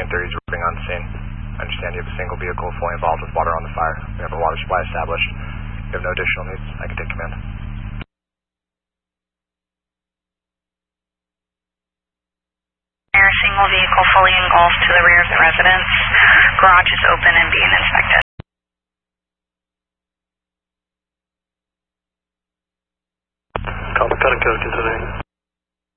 930 is reporting on scene. I understand you have a single vehicle fully involved with water on the fire. We have a water supply established. If you have no additional needs, I can take command. A single vehicle fully engulfed to the rear of the residence. Garage is open and being inspected. Copy, code continuing.